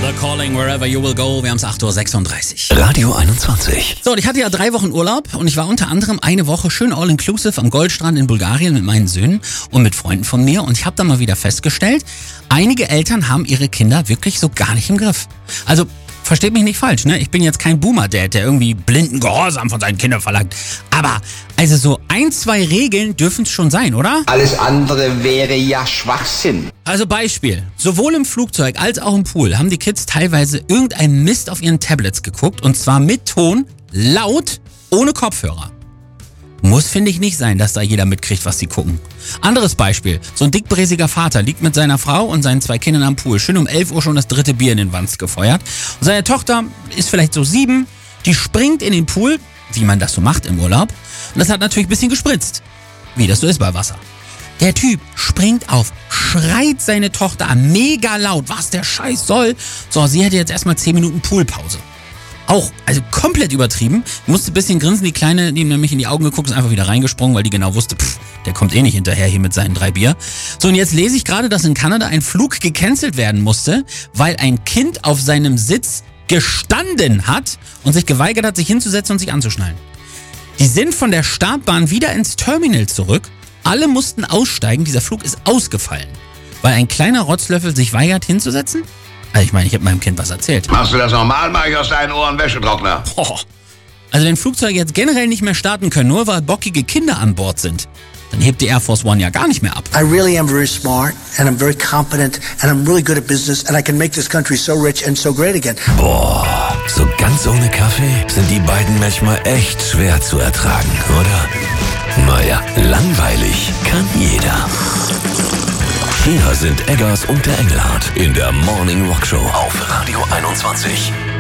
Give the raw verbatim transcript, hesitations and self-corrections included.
The Calling, wherever you will go. Wir haben es acht Uhr sechsunddreißig. Radio einundzwanzig. So, und ich hatte ja drei Wochen Urlaub und ich war unter anderem eine Woche schön all-inclusive am Goldstrand in Bulgarien mit meinen Söhnen und mit Freunden von mir. Und ich habe dann mal wieder festgestellt, einige Eltern haben ihre Kinder wirklich so gar nicht im Griff. Also, versteht mich nicht falsch, ne? Ich bin jetzt kein Boomer-Dad, der irgendwie blinden Gehorsam von seinen Kindern verlangt. Aber, also so ein, zwei Regeln dürfen es schon sein, oder? Alles andere wäre ja Schwachsinn. Also Beispiel, sowohl im Flugzeug als auch im Pool haben die Kids teilweise irgendeinen Mist auf ihren Tablets geguckt und zwar mit Ton, laut, ohne Kopfhörer. Muss, finde ich, nicht sein, dass da jeder mitkriegt, was sie gucken. Anderes Beispiel, so ein dickbräsiger Vater liegt mit seiner Frau und seinen zwei Kindern am Pool, schön um elf Uhr schon das dritte Bier in den Wanst gefeuert. Und seine Tochter ist vielleicht so sieben, die springt in den Pool, wie man das so macht im Urlaub, und das hat natürlich ein bisschen gespritzt, wie das so ist bei Wasser. Der Typ springt auf, schreit seine Tochter an, mega laut, was der Scheiß soll. So, sie hätte jetzt erstmal zehn Minuten Poolpause. Auch, also komplett übertrieben. Musste ein bisschen grinsen, die Kleine, die ihm nämlich in die Augen geguckt ist, einfach wieder reingesprungen, weil die genau wusste, pff, der kommt eh nicht hinterher hier mit seinen drei Bier. So, und jetzt lese ich gerade, dass in Kanada ein Flug gecancelt werden musste, weil ein Kind auf seinem Sitz gestanden hat und sich geweigert hat, sich hinzusetzen und sich anzuschnallen. Die sind von der Startbahn wieder ins Terminal zurück. Alle mussten aussteigen, dieser Flug ist ausgefallen, weil ein kleiner Rotzlöffel sich weigert hinzusetzen? Also ich meine, ich habe meinem Kind was erzählt. Machst du das normal, mach ich aus deinen Ohren Wäschetrockner. Oh. Also wenn Flugzeuge jetzt generell nicht mehr starten können, nur weil bockige Kinder an Bord sind, dann hebt die Air Force One ja gar nicht mehr ab. I really am very smart and I'm very competent and I'm really good at business and I can make this country so rich and so great again. Boah, so ganz ohne Kaffee sind die beiden manchmal echt schwer zu ertragen, oder? Naja, langweilig kann jeder. Hier sind Eggers und der Engelhardt in der Morning Rock Show auf Radio einundzwanzig.